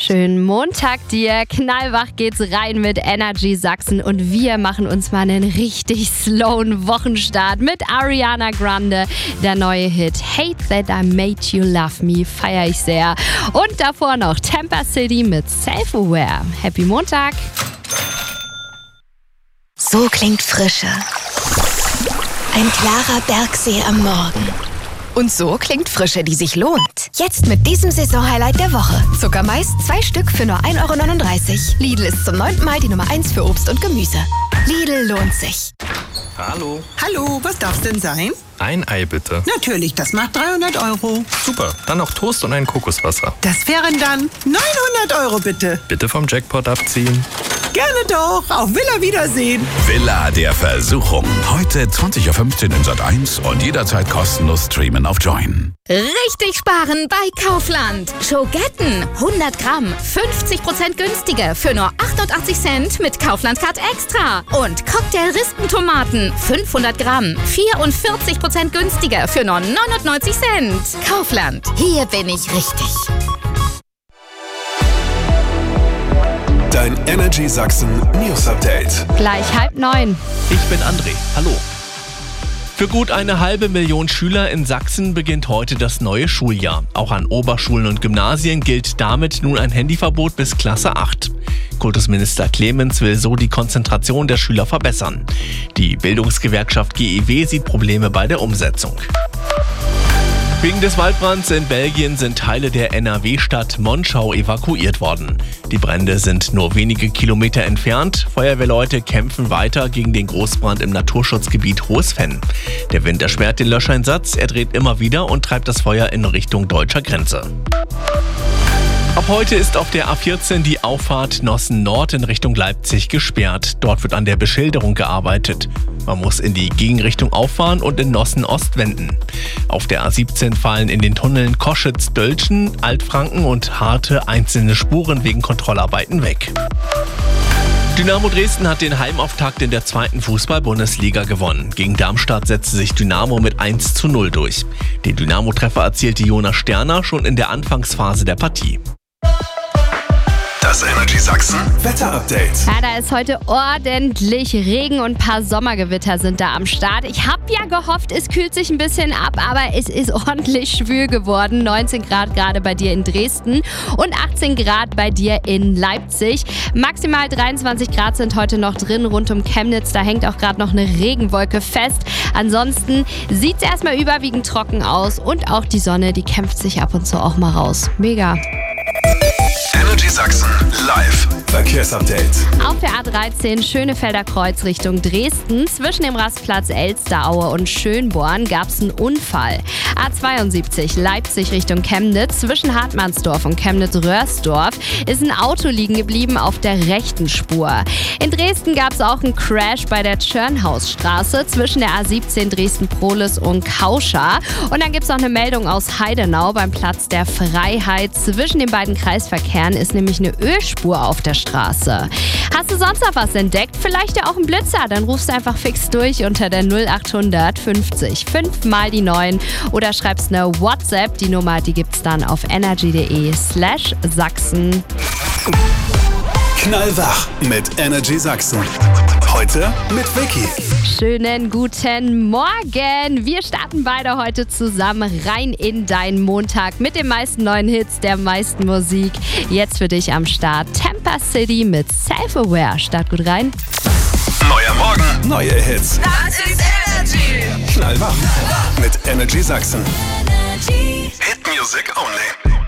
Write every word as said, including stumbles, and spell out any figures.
Schönen Montag dir. Knallwach geht's rein mit Energy Sachsen und wir machen uns mal einen richtig slowen Wochenstart mit Ariana Grande. Der neue Hit Hate That I Made You Love Me feiere ich sehr. Und davor noch Tampa City mit Self-Aware. Happy Montag. So klingt Frische. Ein klarer Bergsee am Morgen. Und so klingt Frische, die sich lohnt. Jetzt mit diesem Saisonhighlight der Woche. Zuckermais, zwei Stück für nur ein Euro neununddreißig. Lidl ist zum neunten Mal die Nummer eins für Obst und Gemüse. Lidl lohnt sich. Hallo. Hallo, was darf's denn sein? Ein Ei bitte. Natürlich, das macht dreihundert Euro. Super, dann noch Toast und ein Kokoswasser. Das wären dann neunhundert Euro bitte. Bitte vom Jackpot abziehen. Gerne doch, auf Villa Wiedersehen. Villa der Versuchung. Heute zwanzig Uhr fünfzehn in Sat eins und jederzeit kostenlos streamen auf Join. Richtig sparen bei Kaufland. Schogetten, hundert Gramm, fünfzig Prozent günstiger für nur achtundachtzig Cent mit Kaufland Card Extra. Und Cocktail-Rispentomaten, fünfhundert Gramm, vierundvierzig Prozent günstiger für nur neunundneunzig Cent. Kaufland, hier bin ich richtig. Dein Energy Sachsen News Update. Gleich halb neun. Ich bin André. Hallo. Für gut eine halbe Million Schüler in Sachsen beginnt heute das neue Schuljahr. Auch an Oberschulen und Gymnasien gilt damit nun ein Handyverbot bis Klasse acht. Kultusminister Clemens will so die Konzentration der Schüler verbessern. Die Bildungsgewerkschaft G E W sieht Probleme bei der Umsetzung. Wegen des Waldbrands in Belgien sind Teile der N R W-Stadt Monschau evakuiert worden. Die Brände sind nur wenige Kilometer entfernt. Feuerwehrleute kämpfen weiter gegen den Großbrand im Naturschutzgebiet Hohes Venn. Der Wind erschwert den Löscheinsatz, er dreht immer wieder und treibt das Feuer in Richtung deutscher Grenze. Ab heute ist auf der A vierzehn die Auffahrt Nossen Nord in Richtung Leipzig gesperrt. Dort wird an der Beschilderung gearbeitet. Man muss in die Gegenrichtung auffahren und in Nossen Ost wenden. Auf der A siebzehn fallen in den Tunneln Koschitz-Dölzschen, Altfranken und Harte einzelne Spuren wegen Kontrollarbeiten weg. Dynamo Dresden hat den Heimauftakt in der zweiten Fußball-Bundesliga gewonnen. Gegen Darmstadt setzte sich Dynamo mit eins zu null durch. Den Dynamo-Treffer erzielte Jonas Sterner schon in der Anfangsphase der Partie. Das Energy Sachsen Wetter Update. Ja, da ist heute ordentlich Regen und ein paar Sommergewitter sind da am Start. Ich habe ja gehofft, es kühlt sich ein bisschen ab, aber es ist ordentlich schwül geworden. neunzehn Grad gerade bei dir in Dresden und achtzehn Grad bei dir in Leipzig. Maximal dreiundzwanzig Grad sind heute noch drin rund um Chemnitz. Da hängt auch gerade noch eine Regenwolke fest. Ansonsten sieht es erstmal überwiegend trocken aus und auch die Sonne, die kämpft sich ab und zu auch mal raus. Mega. Energy Sachsen live Verkehrsupdate. Auf der A dreizehn Schönefelder Kreuz Richtung Dresden zwischen dem Rastplatz Elsteraue und Schönborn gab es einen Unfall. A zweiundsiebzig Leipzig Richtung Chemnitz zwischen Hartmannsdorf und Chemnitz-Röhrsdorf ist ein Auto liegen geblieben auf der rechten Spur. In Dresden gab es auch einen Crash bei der Tschörnhausstraße zwischen der A siebzehn Dresden-Prohlis und Kauscha. Und dann gibt es noch eine Meldung aus Heidenau beim Platz der Freiheit. Zwischen den beiden Kreisverkehren ist nämlich eine Ölspur auf der Straße. Hast du sonst noch was entdeckt? Vielleicht ja auch einen Blitzer? Dann rufst du einfach fix durch unter der null achthundert fünfzig fünf mal die neun oder schreibst eine WhatsApp. Die Nummer, die gibt's dann auf energy.de slash Sachsen. Knallwach mit Energy Sachsen. Heute mit Vicky. Schönen guten Morgen. Wir starten beide heute zusammen rein in deinen Montag mit den meisten neuen Hits, der meisten Musik. Jetzt für dich am Start Tampa City mit Self-Aware. Start gut rein. Neuer Morgen, neue Hits. Das ist Energy. Knallwach mit Energy Sachsen. Energy. Hit Music only.